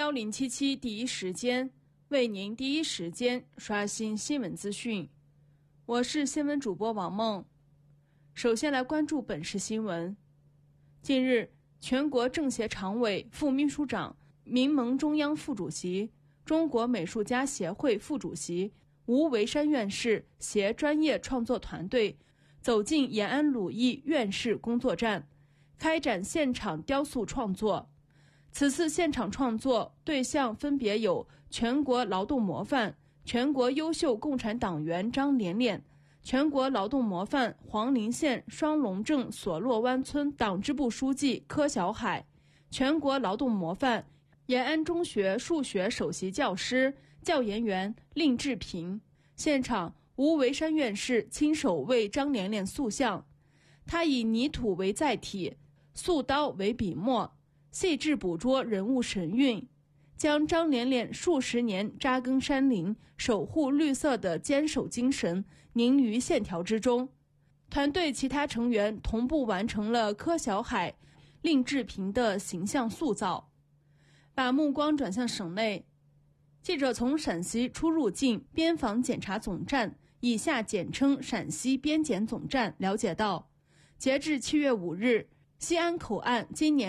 1077第一时间为您第一时间刷新新闻资讯。我是新闻主播王梦。首先来关注本市新闻。近日，全国政协常委、副秘书长、民盟中央副主席、中国美术家协会副主席吴维山院士携专业创作团队走进延安鲁艺院士工作站，开展现场雕塑创作。此次现场创作对象分别有全国劳动模范、全国优秀共产党员张连连、全国劳动模范黄陵县双龙镇索洛湾村党支部书记柯小海、全国劳动模范延安中学数学首席教师、教研员令志平。现场，吴维山院士亲手为张连连塑像，他以泥土为载体，素刀为笔墨，细致捕捉人物神韵，将张连连数十年扎根山林、守护绿色的坚守精神凝于线条之中。团队其他成员同步完成了柯小海、令志平的形象塑造。把目光转向省内，记者从陕西出入境边防检查总站（以下简称陕西边检总站）了解到，截至7月5日，西安口岸今年